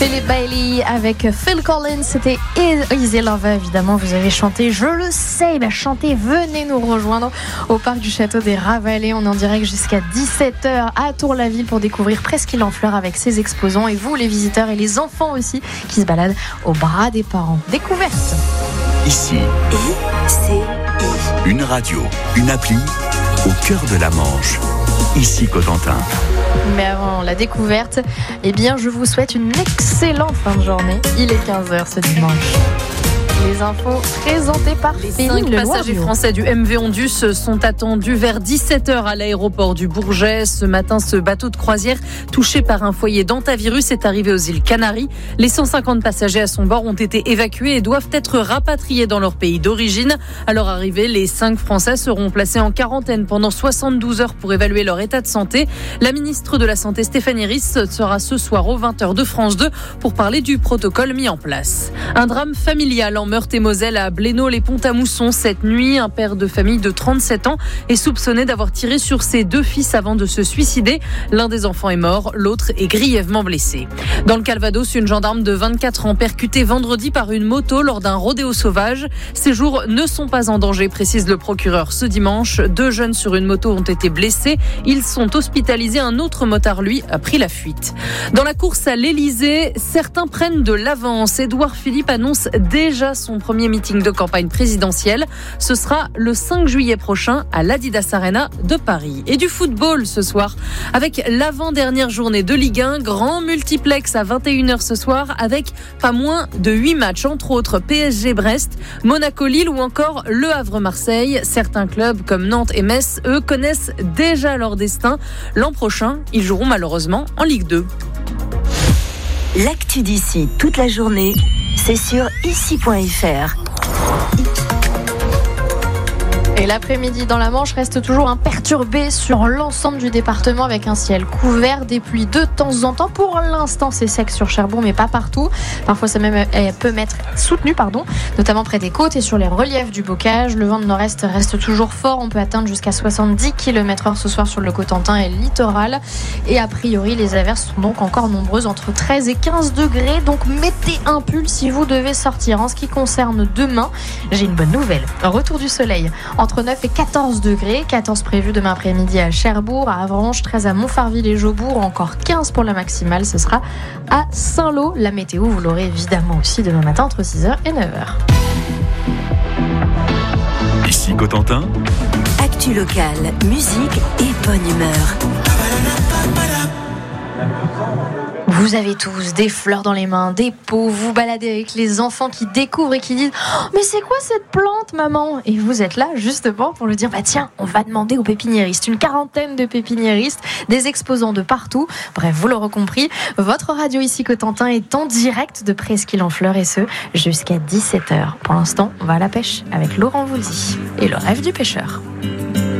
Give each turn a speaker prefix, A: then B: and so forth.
A: Philip Bailey avec Phil Collins, c'était Easy Lover, évidemment, vous avez chanté, je le sais, chantez, venez nous rejoindre au parc du Château des Ravalais, on est en direct jusqu'à 17h à Tour-la-Ville pour découvrir Presqu'île en Fleurs avec ses exposants et vous les visiteurs et les enfants aussi qui se baladent au bras des parents. Découverte.
B: Ici, une radio, une appli au cœur de la Manche. Ici Cotentin.
A: Mais avant la découverte, eh bien, je vous souhaite une excellente fin de journée. Il est 15h ce dimanche. Les infos présentées par
C: les
A: Céline
C: 5 passagers
A: Leloir.
C: français du MV Ondus sont attendus vers 17h à l'aéroport du Bourget. Ce matin, ce bateau de croisière touché par un foyer d'hantavirus est arrivé aux îles Canaries. Les 150 passagers à son bord ont été évacués et doivent être rapatriés dans leur pays d'origine. À leur arrivée, les 5 Français seront placés en quarantaine pendant 72 heures pour évaluer leur état de santé. La ministre de la Santé, Stéphanie Risse, sera ce soir aux 20h de France 2 pour parler du protocole mis en place. Un drame familial en Meurthe-et-Moselle à Blénaud-les-Ponts-à-Mousson. Cette nuit, un père de famille de 37 ans est soupçonné d'avoir tiré sur ses 2 fils avant de se suicider. L'un des enfants est mort, l'autre est grièvement blessé. Dans le Calvados, une gendarme de 24 ans percutée vendredi par une moto lors d'un rodéo sauvage. Ces jours ne sont pas en danger, précise le procureur. Ce dimanche, 2 jeunes sur une moto ont été blessés. Ils sont hospitalisés. Un autre motard, lui, a pris la fuite. Dans la course à l'Elysée, certains prennent de l'avance. Édouard Philippe annonce déjà son premier meeting de campagne présidentielle. Ce sera le 5 juillet prochain à l'Adidas Arena de Paris. Et du football ce soir avec l'avant-dernière journée de Ligue 1, grand multiplex à 21h ce soir avec pas moins de 8 matchs, entre autres PSG Brest, Monaco Lille ou encore Le Havre Marseille. Certains clubs comme Nantes et Metz, eux, connaissent déjà leur destin. L'an prochain, ils joueront malheureusement en Ligue 2.
D: L'actu d'ici toute la journée, c'est sur ici.fr.
A: Et l'après-midi dans la Manche reste toujours imperturbé sur l'ensemble du département avec un ciel couvert, des pluies de temps en temps. Pour l'instant, c'est sec sur Cherbourg, mais pas partout. Parfois, ça même peut m'être soutenu, notamment près des côtes et sur les reliefs du bocage. Le vent de nord-est reste toujours fort. On peut atteindre jusqu'à 70 km/h ce soir sur le Cotentin et le littoral. Et a priori, les averses sont donc encore nombreuses, entre 13 et 15 degrés. Donc, mettez un pull si vous devez sortir. En ce qui concerne demain, j'ai une bonne nouvelle. Retour du soleil. Entre 9 et 14 degrés, 14 prévus demain après-midi à Cherbourg, à Avranches, 13 à Montfarville et Jaubourg, encore 15 pour la maximale, ce sera à Saint-Lô. La météo, vous l'aurez évidemment aussi demain matin entre 6h et 9h.
B: Ici Cotentin.
D: Actu locale, musique et bonne humeur.
A: Vous avez tous des fleurs dans les mains, des pots, vous baladez avec les enfants qui découvrent et qui disent « Mais c'est quoi cette plante, maman ?» Et vous êtes là justement pour lui dire « Bah tiens, on va demander aux pépiniéristes. » Une quarantaine de pépiniéristes, des exposants de partout. Bref, vous l'aurez compris, votre radio ici Cotentin est en direct de Presqu'île en Fleurs et ce, jusqu'à 17h. Pour l'instant, on va à la pêche avec Laurent Voulzy et le rêve du pêcheur.